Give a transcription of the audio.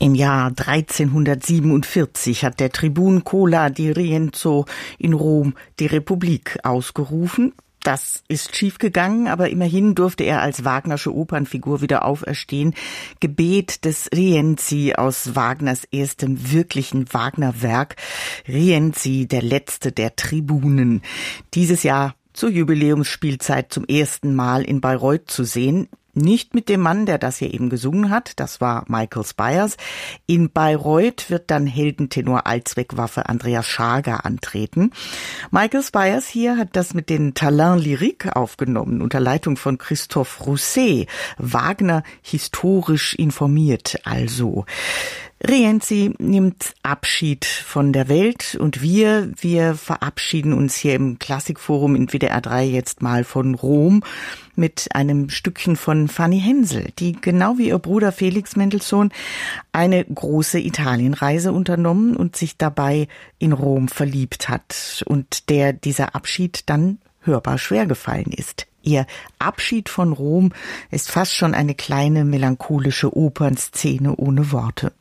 Im Jahr 1347 hat der Tribun Cola di Rienzo in Rom die Republik ausgerufen. Das ist schiefgegangen, aber immerhin durfte er als Wagnersche Opernfigur wieder auferstehen. Gebet des Rienzi aus Wagners erstem wirklichen Wagner-Werk. Rienzi, der letzte der Tribunen. Dieses Jahr zur Jubiläumsspielzeit zum ersten Mal in Bayreuth zu sehen. Nicht mit dem Mann, der das hier eben gesungen hat, das war Michael Spyers. In Bayreuth wird dann Heldentenor Allzweckwaffe Andreas Schager antreten. Michael Spyers hier hat das mit den Talents Lyriques aufgenommen, unter Leitung von Christophe Rousset. Wagner historisch informiert also. Rienzi nimmt Abschied von der Welt und wir verabschieden uns hier im Klassikforum in WDR 3 jetzt mal von Rom mit einem Stückchen von Fanny Hensel, die genau wie ihr Bruder Felix Mendelssohn eine große Italienreise unternommen und sich dabei in Rom verliebt hat und der dieser Abschied dann hörbar schwer gefallen ist. Ihr Abschied von Rom ist fast schon eine kleine melancholische Opernszene ohne Worte.